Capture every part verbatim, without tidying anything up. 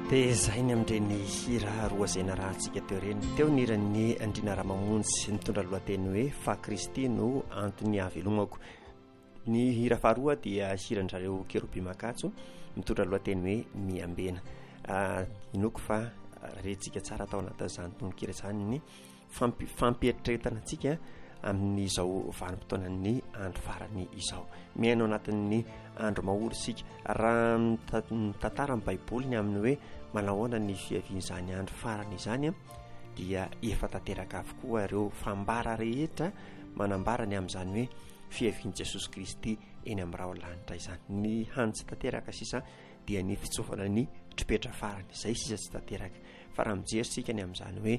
dia izay ny amin'ireny hira roa izay narahantsika teo ireny teo niran'ny Andriana Ramamonjy nitondra lohateny hoe fa Kristy no antony havelomako. Ny hira faharoa dia hiran'zareo Kerobi Makatso mitondra lohateny hoe miambena. Inoko fa rentsika tsara tao anatin'izany tononkira izany ny fampi- fampieritrretana antsika amin'izao vanim-potoanan'ny andro farany izao. Miaino anatin'ny andro mahory isika. Raha mitantara amin'ny Baiboly ny amin'ny hoe manahoana ny fiavian'izany andro farany izany dia efa tanteraka avokoa ireo fambara rehetra manambara ny amin'izany hoe fiavian'i Jesosy Kristy eny amin'ny raolanitra izany. Ny hany tsy tanteraka sisa dia ny fitsofana ny tropetra farany, izay sisa tsy tanteraka. Fa raha mijery sika ny amin'izany hoe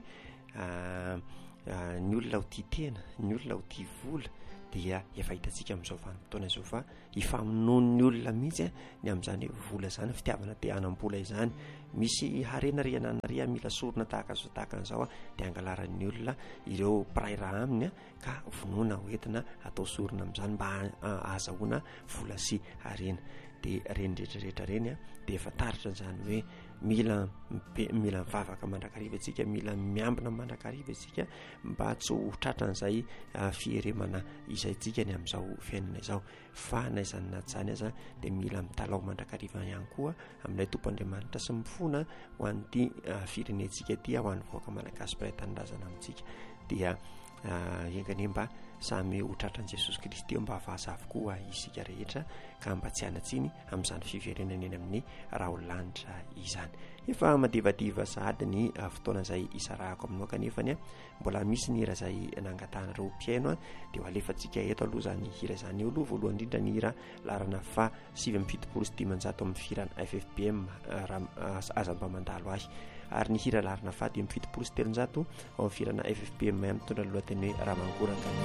ny olona ho tia tena, ny olona ho tia vola dia efa hitantsika amin'izao vanim-potoana izao fa hifamonoan'ny olona mihitsy ny amin'izany vola izany, fitiavana te hanam-bola izany. Misy harena riananaria mila sorona tahaka zao tahaka an'izao dia angalaran'ny olona ireo mpiray raha aminy ka vonoana hoentina atao sorona amin'izany mba ahazahoana vola sy harena. Dia reny rehetrarehetra reny dia efa taritra izany hoe mila mila mivavaka mandrakariva antsika, mila miambina mandrakariva antsika mba tsy ho tratran'izay fieremana izay tsika ny amin'izao fiainana izao. Fa naizany na tsy izany aza dia mila mitalao mandrakariva ihany koa amin'ilay tompoandriamanitra sy mifona ho an'ity firenentsika ity, ho an'ny voaka malagasy mpiray tanindrazana amintsika. Dia engany mba samy ho tratran'i Jesosy Kristy mba havaza avokoa isika rehetra ka mba tsy hanatsiny amin'izany fiverenana eny amin'ny raolanitra izany. Efa madivadiva sahady ny fotoana izay isarahako aminao kanefany mbola misy ny hira izay nangatanareo mpiaino dia ho alefantsika eto aloha izany hira izany eo aloha. Voalohany indrindra ny hira larana fa sivy amby fitopolo sy dimanjato amin'ny firana F F B M azamba mandalo ahy, ary ny hira larana fa dimy amby fitopolo sy telonjato ao amin'ny firana F F B M mitondra lohateny hoe Ramangoraka.